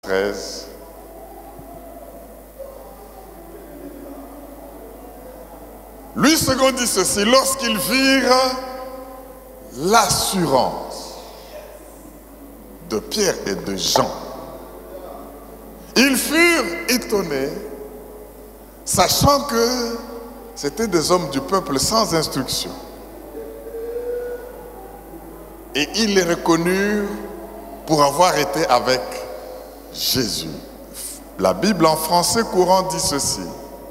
13. Louis II dit ceci: lorsqu'ils virent l'assurance de Pierre et de Jean, ils furent étonnés, sachant que c'étaient des hommes du peuple sans instruction. Et ils les reconnurent pour avoir été avec Jésus. La Bible en français courant dit ceci: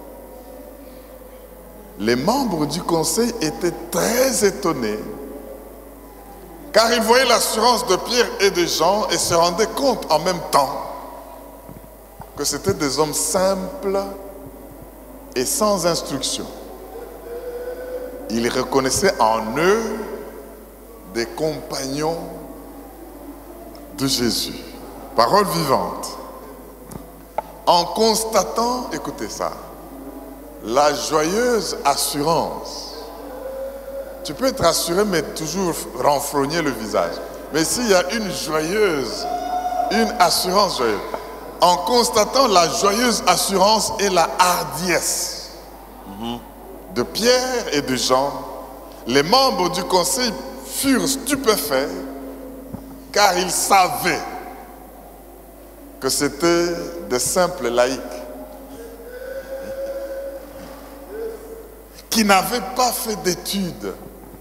les membres du conseil étaient très étonnés, car ils voyaient l'assurance de Pierre et de Jean et se rendaient compte en même temps que c'étaient des hommes simples et sans instruction. Ils reconnaissaient en eux des compagnons de Jésus. Parole vivante. En constatant, écoutez ça, la joyeuse assurance. Tu peux être assuré mais toujours renfrogner le visage. Mais s'il y a une assurance joyeuse, en constatant la joyeuse assurance et la hardiesse de Pierre et de Jean, les membres du conseil furent stupéfaits, car ils savaient que c'était des simples laïcs qui n'avaient pas fait d'études.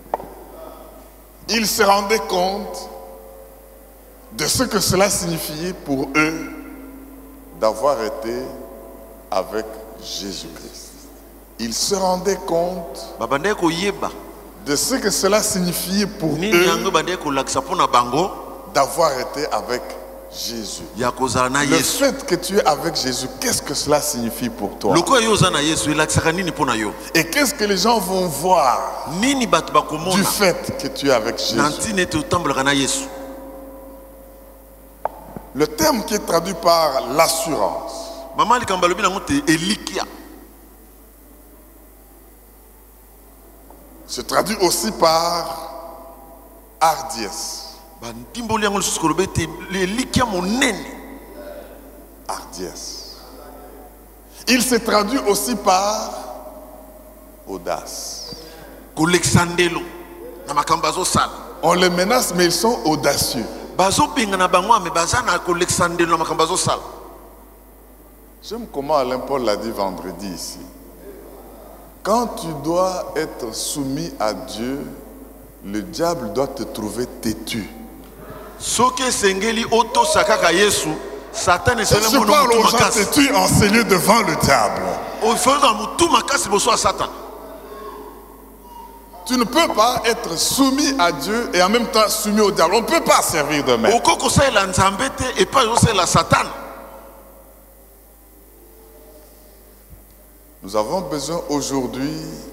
Ils se rendaient compte de ce que cela signifiait pour eux d'avoir été avec Jésus-Christ. Ils se rendaient compte de ce que cela signifiait pour eux d'avoir été avec Jésus. Le fait que tu es avec Jésus, qu'est-ce que cela signifie pour toi? Et qu'est-ce que les gens vont voir du fait que tu es avec Jésus? Le terme qui est traduit par l'assurance se traduit aussi par hardiesse. Hardiesse. Il se traduit aussi par audace. On les menace, mais ils sont audacieux. J'aime comment Alain Paul l'a dit vendredi ici. Quand tu dois être soumis à Dieu, le diable doit te trouver têtu. Je parle aux gens têtus enseignés devant le diable. Tu ne peux pas être soumis à Dieu et en même temps soumis au diable. On ne peut pas servir de maître. Nous avons besoin aujourd'hui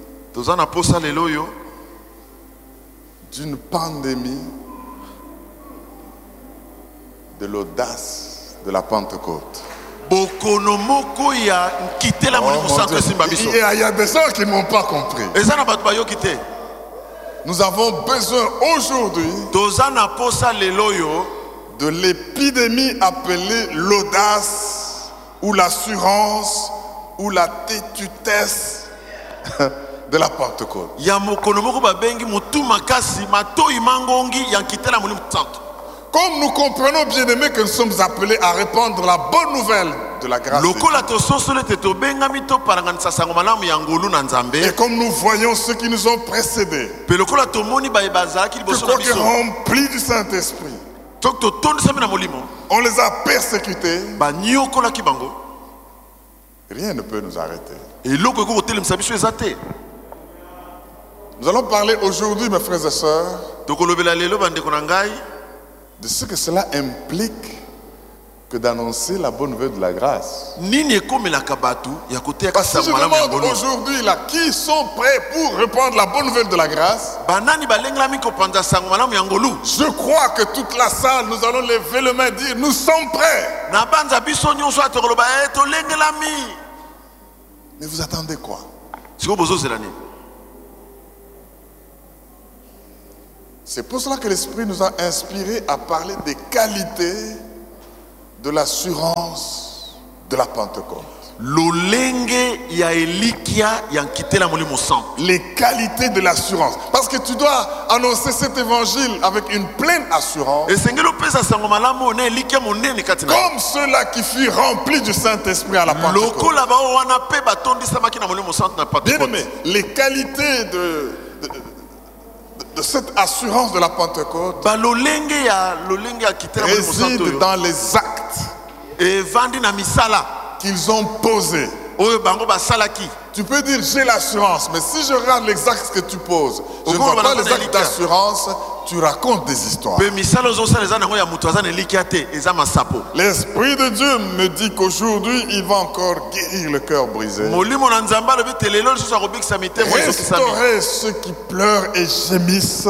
d'une pandémie de l'audace de la Pentecôte. Il y a des gens qui ne m'ont pas compris. Nous avons besoin aujourd'hui de l'épidémie appelée l'audace ou l'assurance ou la tétutesse de la Pentecôte. Comme nous comprenons, bien aimés, que nous sommes appelés à répandre la bonne nouvelle de la grâce de Dieu. Et comme nous voyons ceux qui nous ont précédés, que quoi qu'ils remplis du Saint-Esprit, on les a persécutés, rien ne peut nous arrêter. Nous allons parler aujourd'hui, mes frères et sœurs, de ce que cela implique que d'annoncer la bonne nouvelle de la grâce. Parce que je demande aujourd'hui là, qui sont prêts pour répandre la bonne nouvelle de la grâce? Je crois que toute la salle, nous allons lever le main et dire: nous sommes prêts. Mais vous attendez quoi? C'est pour cela que l'Esprit nous a inspirés à parler des qualités de l'assurance de la Pentecôte. Les qualités de l'assurance. Parce que tu dois annoncer cet évangile avec une pleine assurance. Comme ceux-là qui furent remplis du Saint-Esprit à la Pentecôte. Bien aimé, les qualités de cette assurance de la Pentecôte résident dans les actes qu'ils ont posés. Tu peux dire j'ai l'assurance, mais si je regarde les actes que tu poses, je ne vois pas les actes d'assurance, tu racontes des histoires. L'Esprit de Dieu me dit qu'aujourd'hui, il va encore guérir le cœur brisé. Restaurer ceux qui pleurent et gémissent.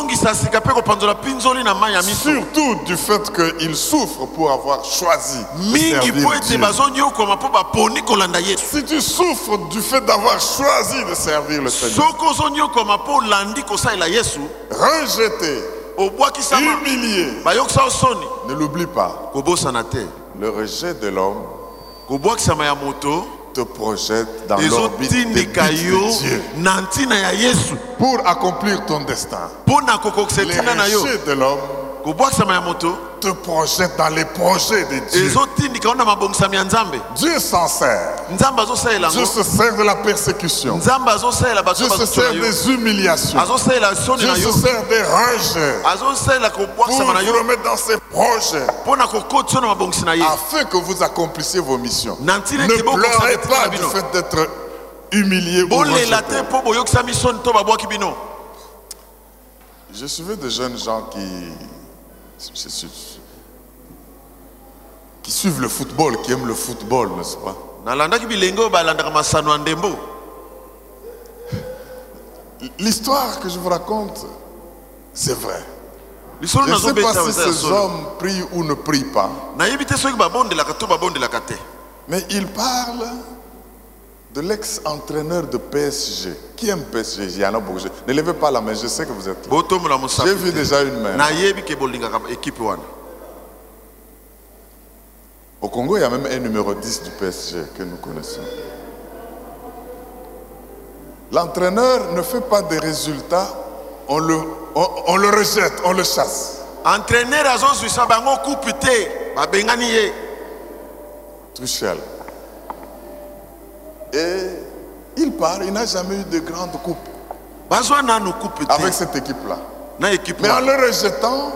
Surtout du fait qu'ils souffrent pour avoir choisi de servir Dieu. Si tu souffres du fait d'avoir choisi de servir le Seigneur, rejeté, humilié, ne l'oublie pas. Le rejet de l'homme te projette dans l'orbite des buts de Dieu pour accomplir ton destin. Le rejet de l'homme te projette dans les projets de Dieu. Dieu s'en sert. Dieu se sert de la persécution. Dieu se sert des humiliations. Dieu se sert des rejets pour vous remettre dans ses projets afin que vous accomplissiez vos missions. Ne pleurez pas du fait d'être humilié ou rejeté. Je suivais des jeunes gens qui suivent le football, qui aiment le football, n'est-ce pas? L'histoire que je vous raconte, c'est vrai. Je ne sais pas si ces hommes prient ou ne prient pas. Mais ils parlent de l'ex-entraîneur de PSG. Qui aime PSG? Il y en a beaucoup. Ne levez pas la main, je sais que vous êtes là. J'ai vu déjà une main. Au Congo, il y a même un numéro 10 du PSG que nous connaissons. L'entraîneur ne fait pas des résultats, on le rejette, on le chasse. Tuchel. Et il part, il n'a jamais eu de grande coupe avec cette équipe-là. Mais en le rejetant,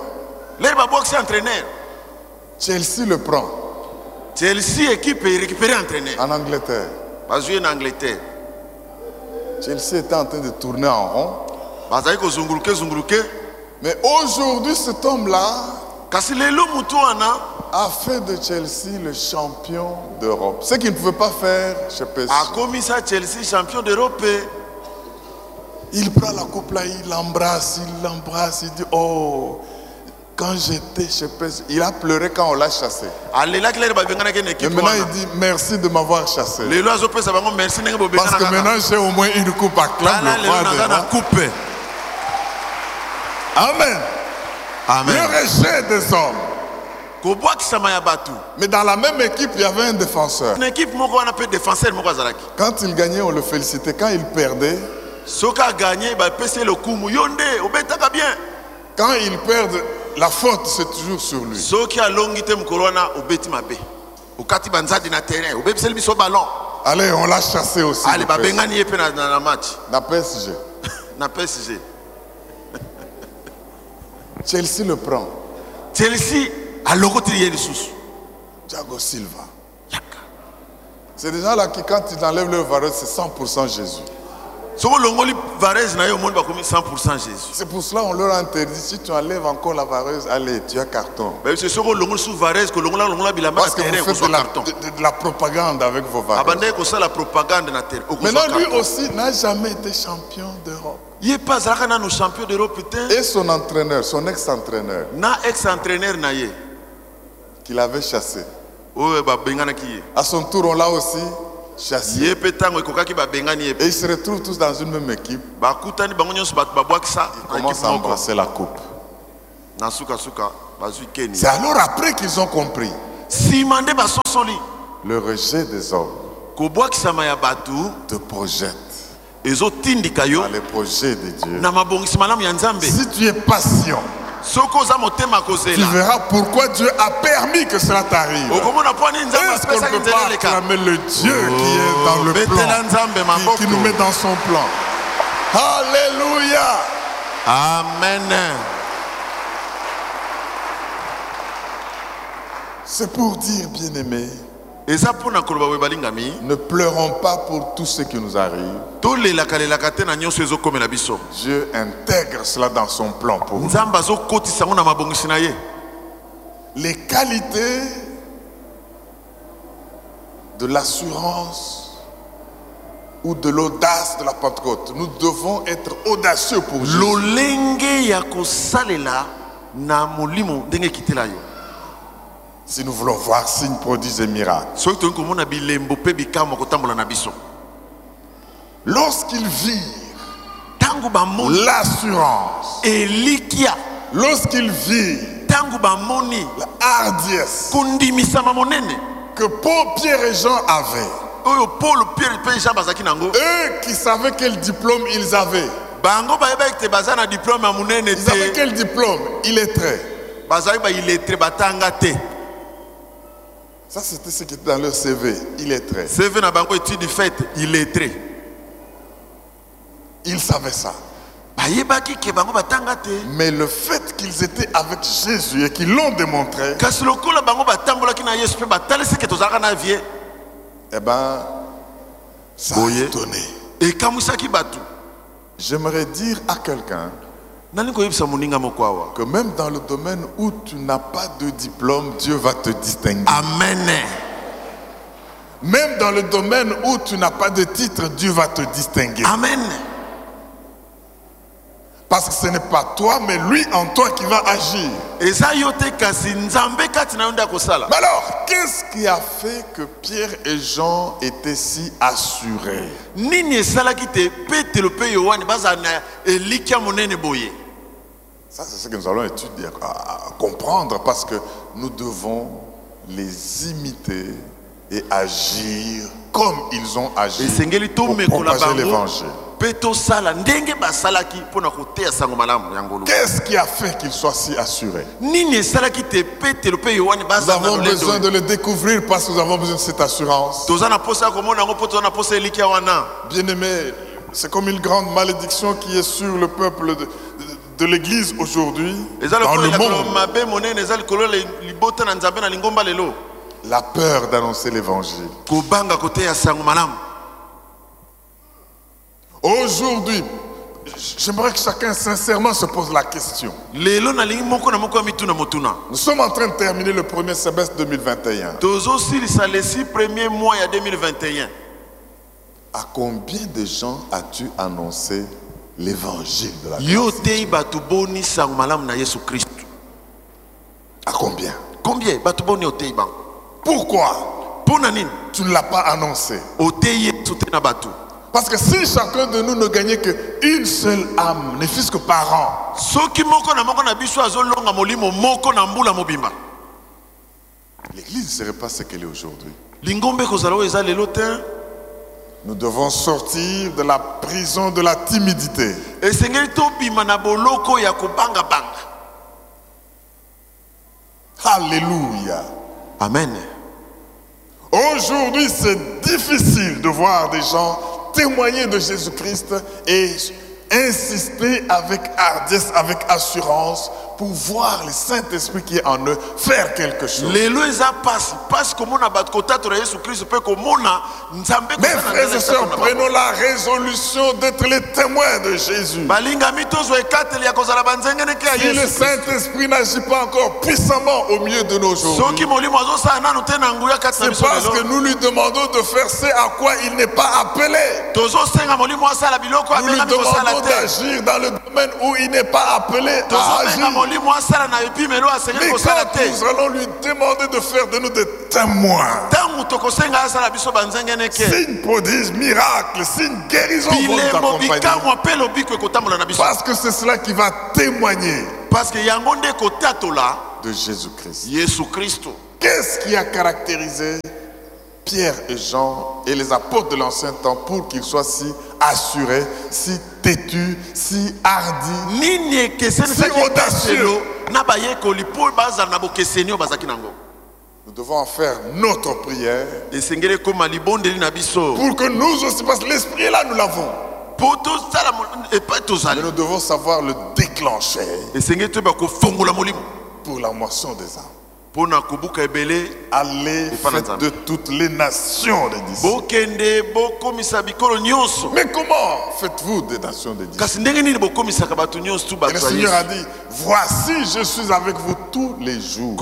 Chelsea le prend. Chelsea équipe est récupérée entraîneur. En Angleterre. Chelsea était en train de tourner en rond. Mais aujourd'hui, cet homme-là a fait de Chelsea le champion d'Europe. Ce qu'il ne pouvait pas faire chez PSG. Chelsea champion d'Europe. Il prend la coupe là, il l'embrasse, il dit oh, quand j'étais chez PSG, il a pleuré quand on l'a chassé. Mais maintenant il dit merci de m'avoir chassé. Parce que maintenant j'ai au moins une coupe à clame le roi des rois. Amen. Amen. Le rejet des hommes. Mais dans la même équipe, il y avait un défenseur. Quand il gagnait, on le félicitait. Quand il perdait, quand il perd, la faute c'est toujours sur lui. Allez, on l'a chassé aussi. La PSG. Chelsea le prend. Chelsea a Thiago Silva. C'est des gens là qui, quand ils enlèvent leur varese, c'est 100% Jésus. C'est pour cela qu'on leur a interdit, si tu enlèves encore la vareuse, allez, tu as carton. Parce que vous faites de la propagande avec vos vareuses. Maintenant, lui aussi n'a jamais été champion d'Europe. Et son entraîneur, son ex-entraîneur, qu'il avait chassé. À son tour, on l'a aussi chassé. Et ils se retrouvent tous dans une même équipe. Ils commencent à embrasser la coupe. C'est alors après qu'ils ont compris. simande basosoli Le rejet des hommes kobwakisama ya batu te projette ezotindika yo dans les projets de Dieu. na mabongisi malamu ya Nzambe. Si tu es patient, Soko oza motema tu kozela verras pourquoi Dieu a permis que cela t'arrive. okomona po ani Nzambe Est-ce qu'on ne apesaki peut nzela pas eleka acclamer le Dieu qui est dans le betela plan, Nzambe qui maboko. nous met dans son plan? Alléluia! Amen. C'est pour dire, bien-aimés, eza mpona koloba boye balingami ne pleurons pas pour tout ce qui nous arrive. tolelaka te na nyonso ezokomela biso. Dieu intègre cela dans son plan pour nous. Nzambe azokotisa ngo na mabongisi na ye. Les qualités de l'assurance ou de l'audace de la Pentecôte. Nous devons être audacieux pour Jésus. lolenge ya kosalela na molimo ndenge ekitela yo. Si nous voulons voir signes, prodiges et miracles. soki tolingi komona bilembo mpe bikamwa kotambola na biso, Lorsqu'ils virent ntango bamoni l'assurance, elikya, lorsqu'ils virent ntango bamoni la hardiesse kondimisama monene que Paul, Pierre et Jean avaient, oyo Paul, Pierre mpe Jean bazalaki nango, eux qui savaient quel diplôme ils avaient. bango bayebaki te baza na diplome ya monene Ils avaient te, quel diplôme? Illettrés. bazalaki baillettré batanga te. Ça, c'était ce qui était dans leur CV. Illettrés. CV na bango étude faite illettré. Ils savaient ça. bayebaki ke bango batanga te, Mais le fait qu'ils étaient avec Jésus et qu'ils l'ont démontré, kasi lokola bango batambolaki na Yesu mpe batalisi ke tozalaka na vie, eh ben, ça a Boye. étonné. ekamwisaki bato. J'aimerais dire à quelqu'un Nani koyebisa moninga moko awa que même dans le domaine où tu n'as pas de diplôme, Dieu va te distinguer. amen. Même dans le domaine où tu n'as pas de titre, Dieu va te distinguer. Amen. Parce que ce n'est pas toi, mais lui en toi qui va agir. eza yo te kasi Nzambe kati na yo nde akosala. Mais alors, qu'est-ce qui a fait que Pierre et Jean étaient si assurés? Nini esalaki te Petelo mpe Yohane bazala na elikya monene boye? Ça, c'est ce que nous allons étudier, à comprendre, parce que nous devons les imiter et agir comme ils ont agi esengeli pour tomekola propager bango l'évangile. mpe tosala ndenge basalaki mpona koteya sango malamu ya ngolu. Qu'est-ce qui a fait qu'ils soient si assurés? Nini esalaki te Petelo mpe Yohane Nous bazala na avons besoin lolendo? de le découvrir parce que nous avons besoin de cette assurance. toza na posa ya komona yango mpo toza na posa elikya wana. Bien-aimés, c'est comme une grande malédiction qui est sur le peuple de l'Église aujourd'hui, eza dans le lokolo monde. mabe monene eza likolo libota na Nzambe na lingomba lelo. La peur d'annoncer l'évangile. Kobanga koteya sango malamu. Aujourd'hui, j'aimerais que chacun sincèrement se pose la question. Lelo nalingi moko na moko ya mituna motuna. Nous sommes en train de terminer le premier semestre 2021. tozosilisa les 6 premiers mois ya 2021. À combien de gens as-tu annoncé l'évangile de la yo grâce? tei bato boni sango malamu na Yesu Kristo. À combien? Combien bato boni otei bango? Pourquoi Mpona nini tu ne l'as pas annoncé? otei Yesu te na bato? Parce que si chacun de nous ne gagnait qu'une seule âme, ne fût-ce que par an, soki moko na biso azolonga molimo moko na mbula mobimba, l'Église ne serait pas ce qu'elle est aujourd'hui. lingombe kozala oyo eza lelo te. Nous devons sortir de la prison de la timidité. esengeli tobima na boloko ya kobangabanga. Alléluia. Amen. Aujourd'hui, c'est difficile de voir des gens témoigner de Jésus-Christ et insister avec hardiesse, avec assurance pour voir le Saint-Esprit qui est en eux faire quelque chose. lelo eza pasi komona bato kotatola Yesu Kristo mpe komona Nzambe Mes kozala na frères nzela et sœurs, ya kotonda bango. prenons la résolution d'être les témoins de Jésus. balingami tozwa ekateli ya kozala banzengeneke ya Si le Yesu. Saint-Esprit n'agit pas encore puissamment au milieu de nos jours, soki molimo azosala nanu te na nguya kati na c'est biso parce que lelo, nous lui demandons de faire ce à quoi il n'est pas appelé. tozosenga molimo asala biloko Nous lui abengami kosala demandons te. d'agir dans le domaine où il n'est pas appelé à tozobenga agir. molimo asala na epimelo asengeli Mais kosala quand te. nous allons lui demander de faire de nous des témoins, ntango tokosenga asala biso banzengeneke, signes, prodiges, miracles, signes, guérisons vont nous bilembo accompagner. bikamwa mpe lobiko ekotambola na biso, Parce que c'est cela qui va témoigner parce que yango nde ekotatola de Jésus-Christ. Yesu Kristo. Qu'est-ce qui a caractérisé Pierre et Jean et les apôtres de l'ancien temps pour qu'ils soient si assurés, si têtus, si hardis, si audacieux? Nous devons en faire notre prière pour que nous aussi, parce que l'esprit est là, nous l'avons. Mais nous devons savoir le déclencher pour la moisson des âmes. Allez, faites de toutes les nations des disciples. Mais comment faites-vous des nations des disciples? Et le Seigneur a dit, voici je suis avec vous tous les jours.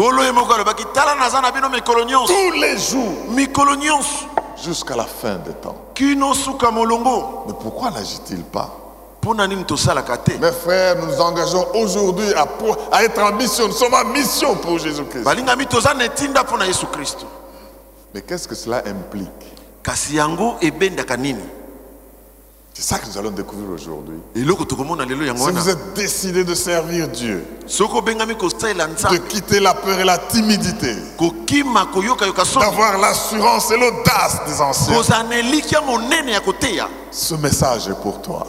Tous les jours. Jusqu'à la fin des temps. Mais pourquoi n'agit-il pas? Mes frères, nous nous engageons aujourd'hui à être en mission. Nous sommes en mission pour Jésus-Christ. Mais qu'est-ce que cela implique? C'est ça que nous allons découvrir aujourd'hui. Si vous êtes décidé de servir Dieu, de quitter la peur et la timidité, d'avoir l'assurance et l'audace des anciens, ce message est pour toi.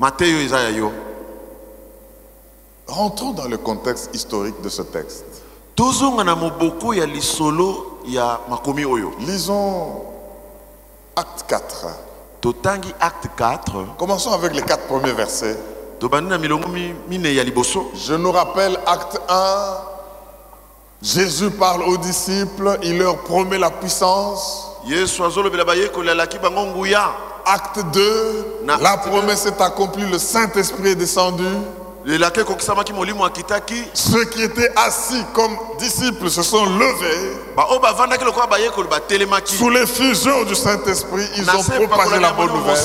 Rentrons dans le contexte historique de ce texte. Lisons Acte 4. Commençons avec les 4 premiers versets. Je nous rappelle Acte 1. Jésus parle aux disciples, il leur promet la puissance. Acte 2, la promesse est accomplie, le Saint-Esprit est descendu. Ceux qui étaient assis comme disciples se sont levés. Sous l'effusion du Saint-Esprit, ils ont propagé la bonne nouvelle.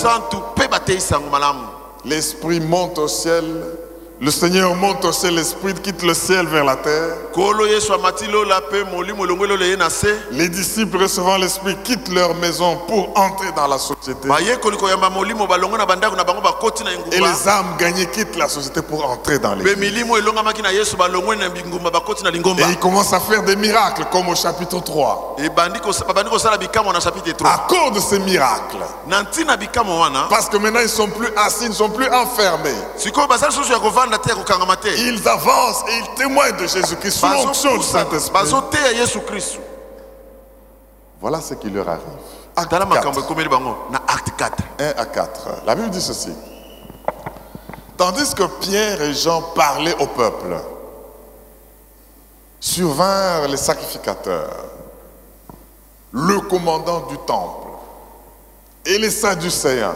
L'Esprit monte au ciel. Le Seigneur monte au ciel, l'Esprit quitte le ciel vers la terre. Les disciples recevant l'Esprit quittent leur maison pour entrer dans la société. Et les âmes gagnées quittent la société pour entrer dans l'église. Et ils commencent à faire des miracles comme au chapitre 3. À cause de ces miracles. Parce que maintenant ils ne sont plus assis, ils ne sont plus enfermés. Ils avancent et ils témoignent de Jésus-Christ sous l'onction du Saint-Esprit. Voilà ce qui leur arrive. Acte 4. 1 à 4. La Bible dit ceci. Tandis que Pierre et Jean parlaient au peuple, survinrent les sacrificateurs, le commandant du temple et les Sadducéens,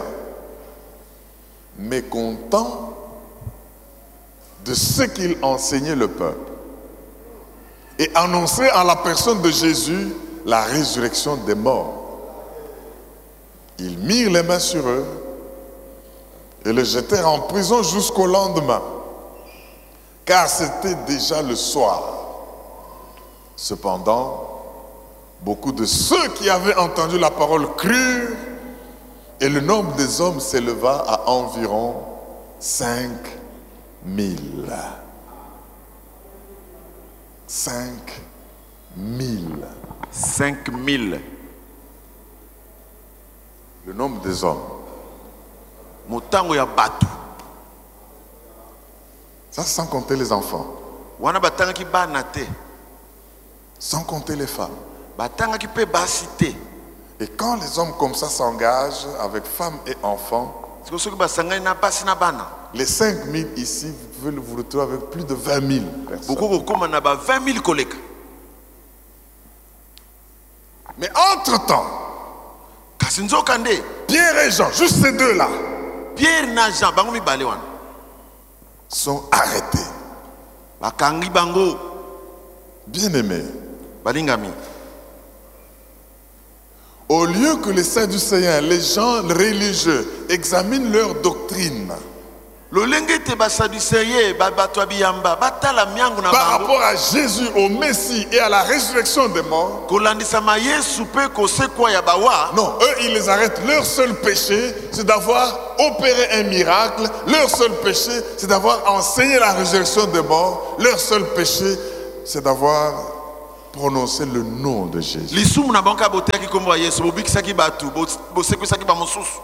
mécontents de ce qu'il enseignait le peuple, et annonçait en la personne de Jésus la résurrection des morts. Ils mirent les mains sur eux et les jetèrent en prison jusqu'au lendemain, car c'était déjà le soir. Cependant, beaucoup de ceux qui avaient entendu la parole crurent, et le nombre des hommes s'éleva à environ 5 000. 5 000. 5 000. Le nombre des hommes. Ça, sans compter les enfants. Sans compter les femmes. Et quand les hommes comme ça s'engagent avec femmes et enfants, les 5 000 ici veulent vous retrouver avec plus de 20 000 personnes. Mais entre-temps, Pierre et Jean, juste ces deux-là, sont arrêtés. Bien-aimés, au lieu que les Sadducéens, les gens religieux, examinent leur doctrine par rapport à Jésus, au Messie et à la résurrection des morts, non, eux ils les arrêtent. Leur seul péché, c'est d'avoir opéré un miracle. Leur seul péché, c'est d'avoir enseigné la résurrection des morts. Leur seul péché, c'est d'avoir prononcer le nom de Jésus. lisumu na bango boteki kombo ya Yesu bobikisaki batu bosekwisaki bamosusu.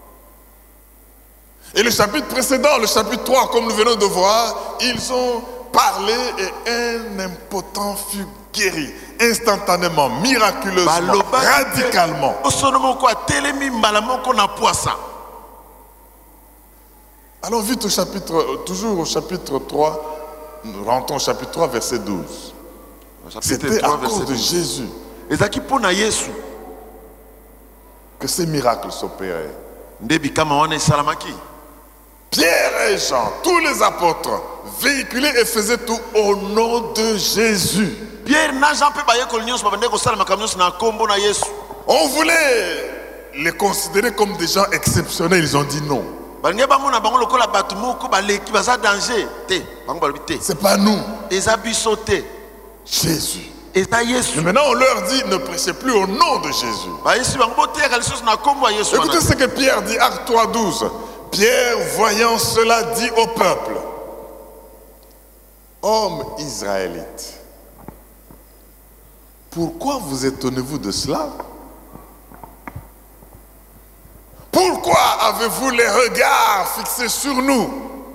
Et le chapitre précédent, le chapitre 3, comme nous venons de voir, ils ont parlé et un impotent fut guéri instantanément, miraculeusement, radicalement. Allons vite au chapitre, toujours au chapitre 3, nous rentrons au chapitre 3, verset 12. C'était à cause de Jésus que ces miracles s'opéraient. Pierre et Jean, tous les apôtres, véhiculaient et faisaient tout au nom de Jésus. On voulait les considérer comme des gens exceptionnels, ils ont dit non. C'est pas nous. Jésus. Et maintenant on leur dit ne prêchez plus au nom de Jésus. Écoutez ce que Pierre dit, Acte 3, 12. Pierre, voyant cela, dit au peuple: hommes israélites, pourquoi vous étonnez-vous de cela? Pourquoi avez-vous les regards fixés sur nous,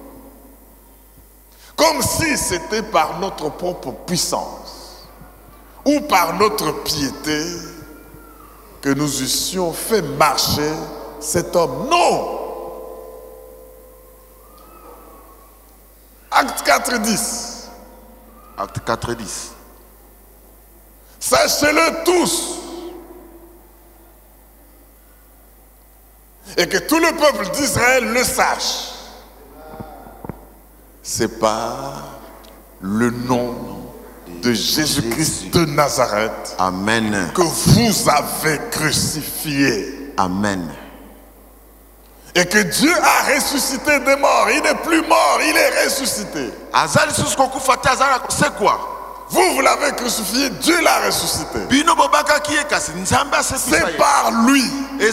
comme si c'était par notre propre puissance ou par notre piété que nous eussions fait marcher cet homme? Non! Acte 4, 10. Acte 4, 10. Sachez-le tous, et que tout le peuple d'Israël le sache. C'est par le nom de Jésus-Christ de Nazareth, amen, que vous avez crucifié. Amen. Et que Dieu a ressuscité des morts. Il n'est plus mort, il est ressuscité. Vous l'avez crucifié, Dieu l'a ressuscité. C'est par lui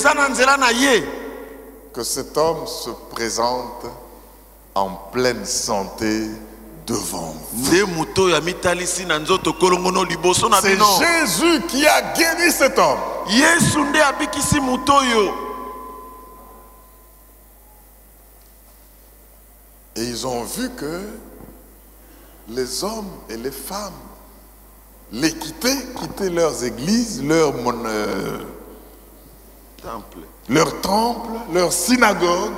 que cet homme se présente en pleine santé devant vous. C'est Jésus qui a guéri cet homme. Et ils ont vu que les hommes et les femmes les quittaient leurs églises, leurs temples, leurs synagogues,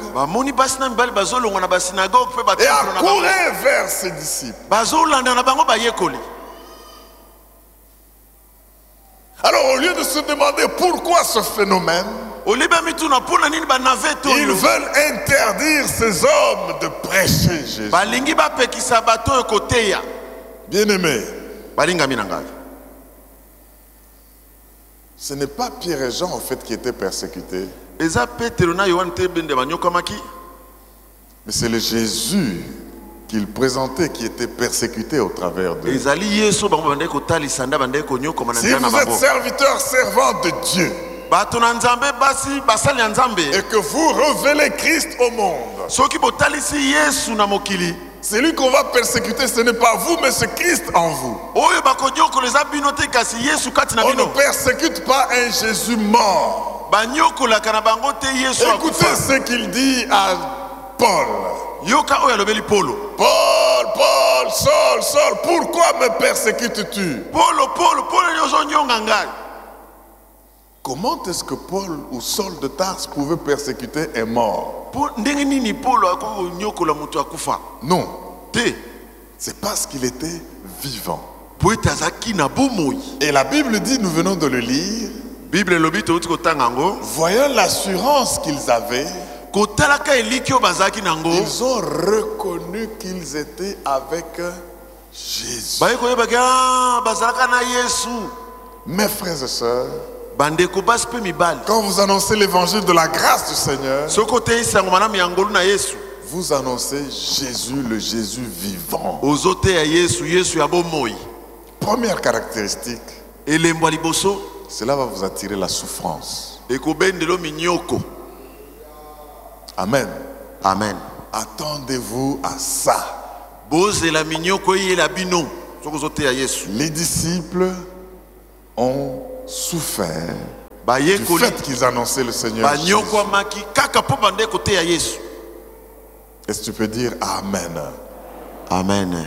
et accouraient vers ses disciples. Alors au lieu de se demander pourquoi ce phénomène, ils veulent interdire ces hommes de prêcher Jésus. Bien-aimés, ce n'est pas Pierre et Jean en fait qui étaient persécutés, mais c'est le Jésus qu'ils présentaient qui était persécuté au travers d'eux. Si vous êtes serviteurs, servants de Dieu, et que vous révélez Christ au monde, celui qu'on va persécuter, ce n'est pas vous, mais c'est Christ en vous. On ne persécute pas un Jésus mort. Écoutez ce qu'il dit à Paul. Paul, Saul, pourquoi me persécutes-tu? Comment est-ce que Paul ou Saul de Tarse pouvait persécuter un mort? Non, c'est parce qu'il était vivant. Et la Bible dit, nous venons de le lire, voyant l'assurance qu'ils avaient, ils ont reconnu qu'ils étaient avec Jésus. Mes frères et sœurs, quand vous annoncez l'évangile de la grâce du Seigneur, vous annoncez Jésus, le Jésus vivant. Première caractéristique, cela va vous attirer la souffrance. Amen. Amen. Attendez-vous à ça. Les disciples ont souffert Baye du koli fait qu'ils annonçaient le Seigneur Jésus. banyoko maki kaka po bande côté ya Yesu. Est-ce que tu peux dire Amen? Amen.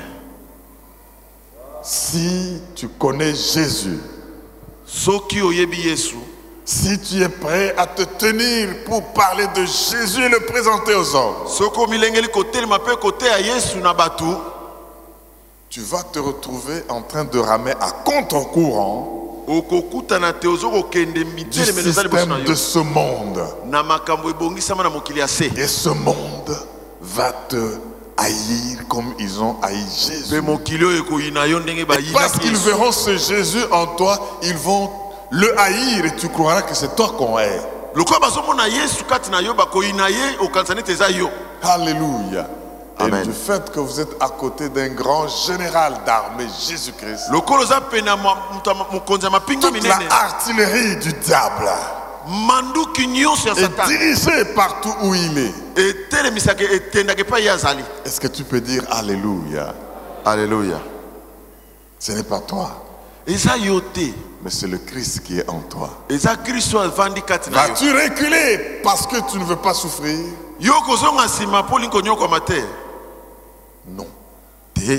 Si tu connais Jésus, Soki oyebi Yesu, si tu es prêt à te tenir pour parler de Jésus et le présenter aux hommes, soko milengeli côté le mape côté ya Yesu na batu, tu vas te retrouver en train de ramer à contre-courant okokuta na teozoko kende du mitele menezali boso na système de yo. ce monde. Na makambo ebongisama na mokili ya se. Et ce monde va te haïr comme ils ont haï Pe Jésus. mokili oyo ekoyina yo ndenge Et bayina parce qu'ils Yesu. verront ce Jésus en toi, ils vont le haïr et tu croiras que c'est toi qu'on hait. Lokola bazomona Yesu kati na yo bakoyina ye okanisa neti eza yo. Alléluia. Et Amen. du fait que vous êtes à côté d'un grand général d'armée, Jésus-Christ, Lokolo za pena mokonzi ya mapinga toute la minene. artillerie du diable Manduki nyonso ya est Satan. dirigée partout où il est. Etelemisaka etendaka epai ye azali. Est-ce que tu peux dire Alléluia? Alléluia. Ce n'est pas toi, Eza yo te. mais c'est le Christ qui est en toi. Eza Kristo avandi kati na yo. Vas-tu reculer parce que tu ne veux pas souffrir? Yo kozonga nsima mpo lingo nyokoma te. Non. Te.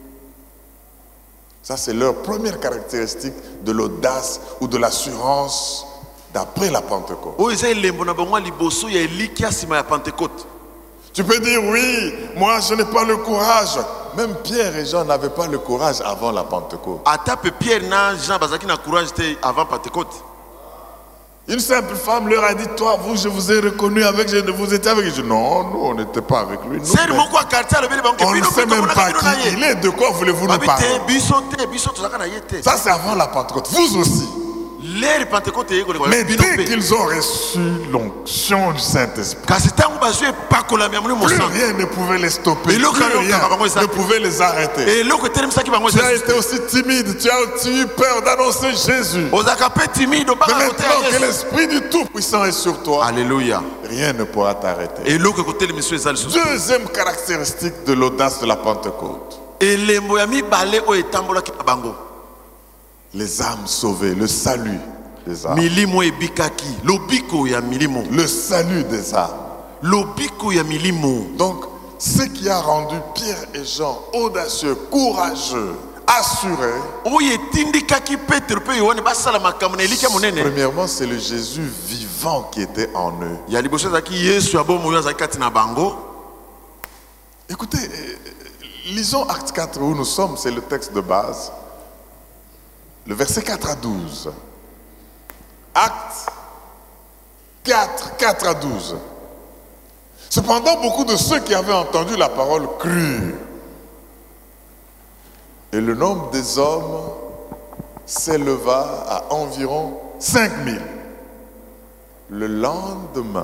Ça, c'est leur première caractéristique de l'audace ou de l'assurance d'après la Pentecôte. Oyo eza elembo na bango ya liboso ya elikia nsima ya Pentecôte. Tu peux dire, oui, moi je n'ai pas le courage. Même Pierre et Jean n'avaient pas le courage avant la Pentecôte. Ata pe Pierre na Jean bazaki na courage te avant Pentecôte. Une simple femme leur a dit, toi, vous, je vous ai reconnu avec, vous étiez avec. Je dis, non, nous, on n'était pas avec lui. Nous, Seri moko a quartier alobeli bango on ne sait même pas qui il est, de quoi voulez-vous nous Babi parler? te biso tozaka na ye te. Ça, c'est avant la Pentecôte. Vous aussi. L'ère Pentecôte ekoleka Mais bino dès pe. qu'ils ont reçu l'onction du Saint-Esprit, Kasi ntango bazwi epakolami ya molimo plus mosantu. rien ne pouvait les stopper. Et le Plus canon, rien bango eza ne te. pouvait les arrêter. Eloko etelemisaki bango Tu eza as été aussi timide, tu as eu peur d'annoncer Jésus. ozalaka pe timide Mais obaka kote maintenant ya que Yesu. l'Esprit du Tout-Puissant est sur toi, Alléluia. rien ne pourra t'arrêter. Eloko ekotelemisa eza lisusu. Deuxième caractéristique de l'audace de la Pentecôte, Elembo ya mibale oyo etambolaki na bango. les âmes sauvées, le salut des âmes. Milimo ebikaki, lobiko ya milimo. Le salut des âmes. Lobiko ya milimo. Donc, ce qui a rendu Pierre et Jean audacieux, courageux, assurés, Oyo etindikaki Petro pe Yohane basala makambo na elikia monene. premièrement, c'est le Jésus vivant qui était en eux. Ya liboso ezalaki Yesu ya bomoi oyo azalaki kati na bango. Écoutez, lisons Acte 4 où nous sommes, c'est le texte de base. Le verset 4 à 12. Acte 4, 4 à 12. Cependant, beaucoup de ceux qui avaient entendu la parole crurent. Et le nombre des hommes s'éleva à environ 5000. Le lendemain,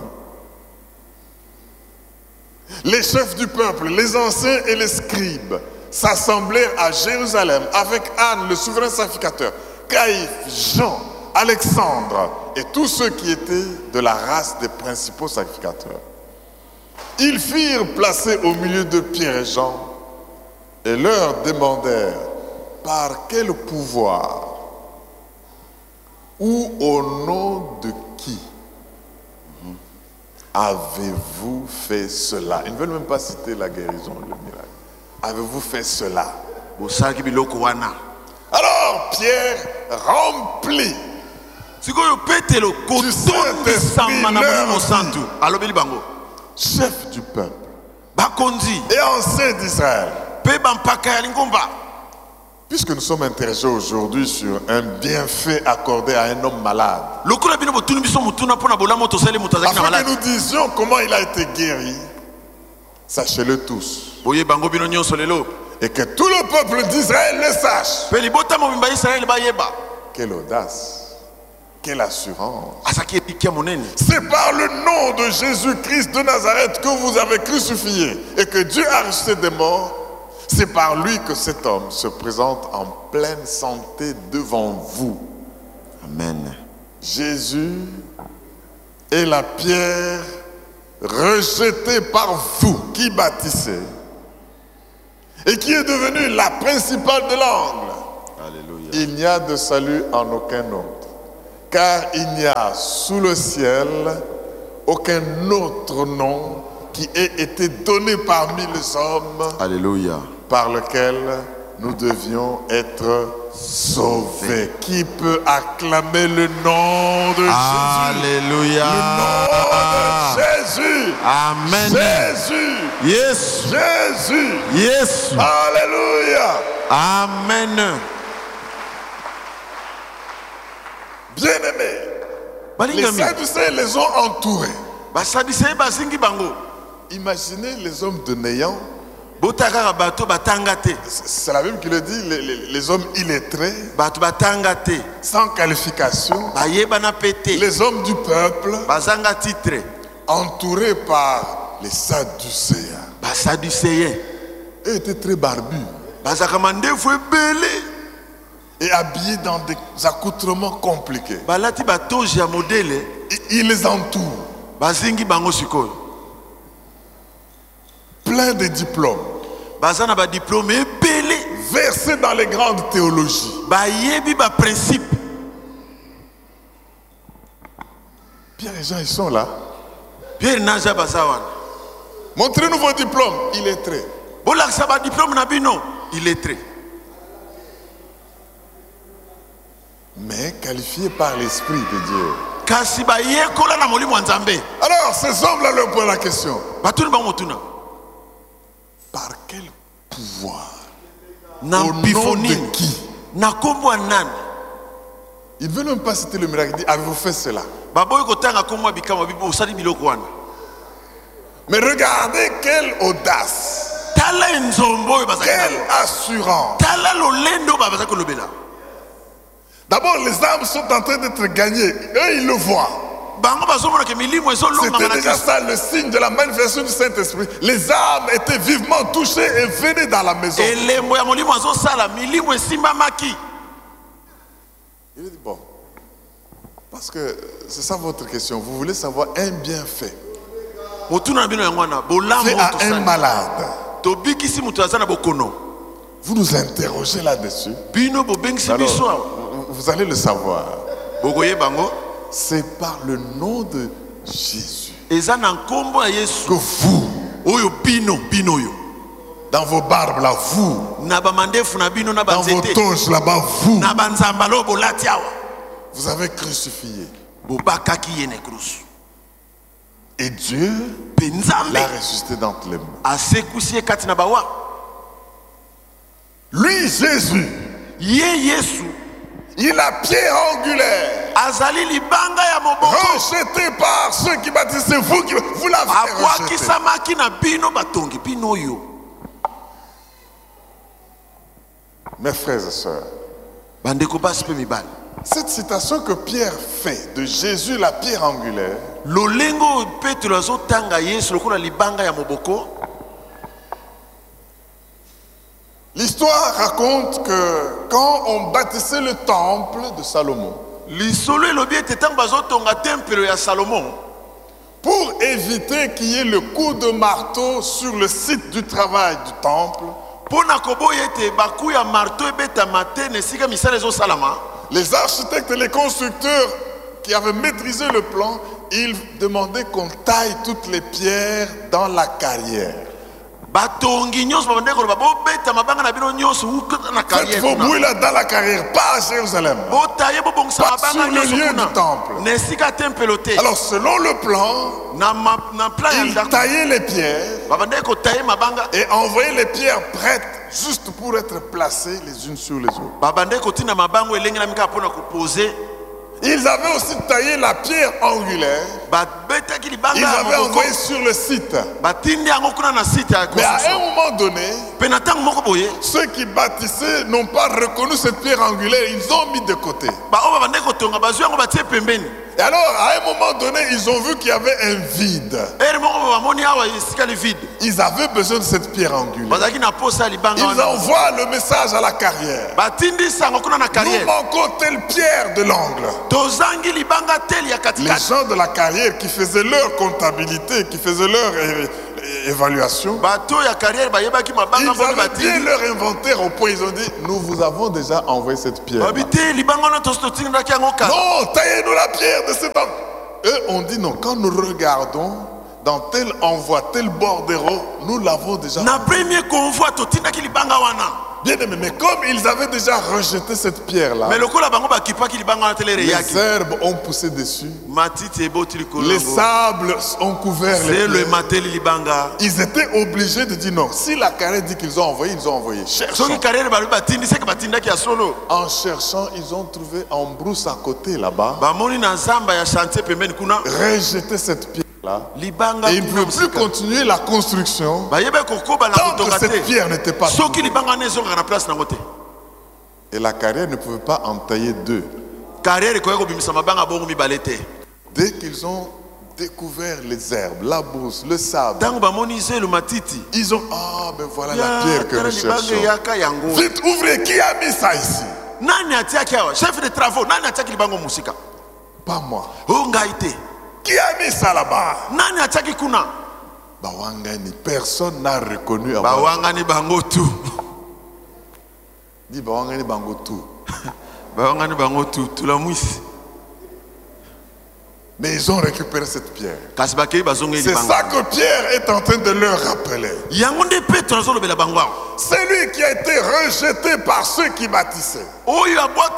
les chefs du peuple, les anciens et les scribes s'assemblèrent à Jérusalem avec Anne, le souverain sacrificateur, Caïphe, Jean, Alexandre et tous ceux qui étaient de la race des principaux sacrificateurs. Ils firent placer au milieu de Pierre et Jean et leur demandèrent par quel pouvoir ou au nom de qui avez-vous fait cela? Ils ne veulent même pas citer la guérison, le miracle. Avez-vous fait cela? Bosalaki biloko wana. Alors Pierre rempli Sikoyo Petro kotondisama na molimo santu. Alobeli bango. chef du peuple Bakonzi. et ancien d'Israël. Pe bampaka ya lingomba. Puisque nous sommes intéressés aujourd'hui sur un bienfait accordé à un homme malade, Lokola bino botuni biso mutuna pona bolamo tosali mutazaki na afin que malade. nous disions comment il a été guéri, sachez-le tous, Boye bango bino nyonso lelo. et que tout le peuple d'Israël le sache. Pe libota mobimba Israël bayeba. Quelle audace, quelle assurance. Asaki epikia monene. C'est par le nom de Jésus-Christ de Nazareth que vous avez crucifié et que Dieu a ressuscité des morts. C'est par lui que cet homme se présente en pleine santé devant vous. Amen. Jésus est la pierre rejetée par vous qui bâtissez et qui est devenue la principale de l'angle. Alléluia. il n'y a de salut en aucun autre, car il n'y a sous le ciel aucun autre nom qui ait été donné parmi les hommes. Alléluia. Par lequel nous devions être sauvés. Qui peut acclamer le nom de Jésus? Alléluia. Le nom de Jésus. Amen. Jésus. Yes. Jésus. Yes. Alléluia. Amen. Bien-aimés, les Sadducéens les ont entourés. Imaginez les hommes de néant. C'est la Bible qui le dit, les hommes illettrés, sans qualification, les hommes du peuple, entourés par les Sadducéens. Eux étaient très barbus et habillés dans des accoutrements compliqués. Ils les entourent, plein de diplômes, versés dans les grandes théologies. Bien, les gens, ils sont là. Montrez-nous vos diplômes, illettrés. Mais qualifiés par l'Esprit de Dieu. Alors, ces hommes-là leur posent la question. Par quel pouvoir? Au nom de qui? Il ne veut même pas citer le miracle. Il dit, avez-vous fait cela? Mais regardez quelle audace, quelle assurance. D'abord, les âmes sont en train d'être gagnées. Eux, ils le voient. C'était déjà ça le signe de la manifestation du Saint-Esprit. Les âmes étaient vivement touchées et venaient dans la maison. Il dit, bon, parce que c'est ça votre question. Vous voulez savoir un bienfait fait à un malade. Vous nous interrogez là-dessus. Alors, vous allez le savoir. C'est par le nom de Jésus que vous, dans vos barbes là, vous, dans vos toges là-bas, vous avez crucifié. Et Dieu l'a ressuscité d'entre les morts. Lui, Jésus, il a pierre angulaire, rejeté par ceux qui bâtissaient, vous l'avez rejeté. Mes frères et sœurs, cette citation que Pierre fait de Jésus, la pierre angulaire, l'histoire raconte que quand on bâtissait le temple de Salomon, pour éviter qu'il y ait le coup de marteau sur le site du travail du temple, les architectes et les constructeurs qui avaient maîtrisé le plan, ils demandaient qu'on taille toutes les pierres dans la carrière. Faites vos bruits là dans la carrière, pas à Jérusalem, pas sur le lieu du temple. Alors selon le plan, ils taillaient les pierres et envoyaient les pierres prêtes juste pour être placées les unes sur les autres. Ils avaient aussi taillé la pierre angulaire. Ils avaient envoyé sur le site. Mais à un moment donné, ceux qui bâtissaient n'ont pas reconnu cette pierre angulaire. Ils ont mis de côté. Et alors, à un moment donné, ils ont vu qu'il y avait un vide. Ils avaient besoin de cette pierre angulaire. Ils envoient le message à la carrière. Nous manquons telle pierre de l'angle. Les gens de la carrière qui faisaient leur comptabilité, qui faisaient leur évaluation. Ils avaient bien leur inventaire au point, ils ont dit, nous vous avons déjà envoyé cette pierre. Non, taillez-nous la pierre de cet homme. Eux ont dit non, quand nous regardons dans tel envoi, tel bordéro, nous l'avons déjà envoyé. Bien aimé, mais comme ils avaient déjà rejeté cette pierre-là, les herbes ont poussé dessus, les sables ont couvert les pierres. Ils étaient obligés de dire non. Si la carrière dit qu'ils ont envoyé, ils ont envoyé. Cherchons. En cherchant, ils ont trouvé en brousse à côté là-bas, rejeté cette pierre. Et ils ne pouvaient plus continuer la construction tant que cette pierre n'était pas trouvée. Et la carrière ne pouvait pas entailler deux. Dès qu'ils ont découvert les herbes, la brousse, le sable, ils ont ben voilà la pierre que nous cherchons. Vite, ouvrez, qui a mis ça ici? Chef de travaux, pas moi. Qui a mis ça là-bas? Bawangani, personne n'a reconnu. Bawangani Bangotu. Dis Bawangani Bangotu. Bawangani Bangotu, tout la mousse. Mais ils ont récupéré cette pierre. C'est ça que Pierre est en train de leur rappeler. C'est lui qui a été rejeté par ceux qui bâtissaient. Vous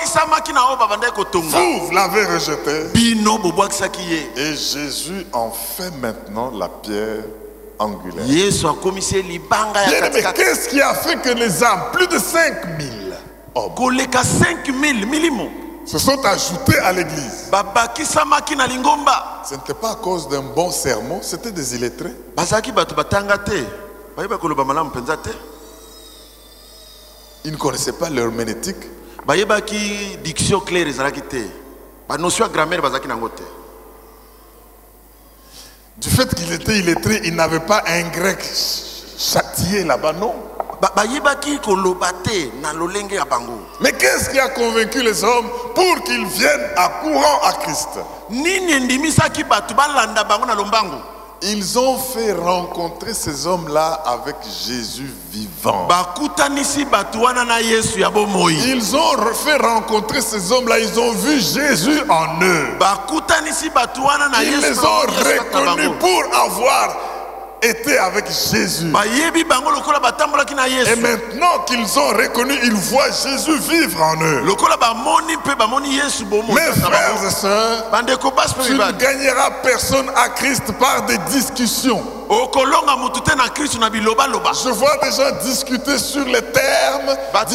l'avez rejeté. Et Jésus en fait maintenant la pierre angulaire. Mais qu'est-ce qui a fait que les âmes, plus de 5000 hommes, se sont ajoutés à l'église? Ce n'était pas à cause d'un bon sermon, c'était des illettrés. Ils ne connaissaient pas l'herméneutique. Du fait qu'il était illettré, il n'avait pas un grec châtié là-bas, non. Mais qu'est-ce qui a convaincu les hommes pour qu'ils viennent à courant à Christ? Ils ont fait rencontrer ces hommes-là avec Jésus vivant. Ils ont fait rencontrer ces hommes-là, ils ont vu Jésus en eux. Ils les ont reconnus pour avoir été avec Jésus. Et maintenant qu'ils ont reconnu, ils voient Jésus vivre en eux. Mes frères et sœurs, tu ne gagneras personne à Christ par des discussions. Je vois des gens discuter sur les termes,